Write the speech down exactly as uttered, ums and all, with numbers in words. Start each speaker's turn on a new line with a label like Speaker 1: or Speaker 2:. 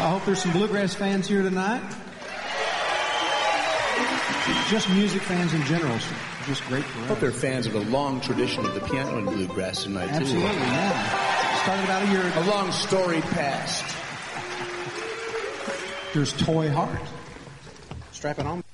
Speaker 1: I hope there's some bluegrass fans here tonight. Just music fans in general. Just great for us.
Speaker 2: I hope they're fans of the long tradition of the piano and bluegrass tonight, too.
Speaker 1: Absolutely, yeah. Started about a year ago.
Speaker 2: A long storied past.
Speaker 1: There's Toy Heart. Strap it on.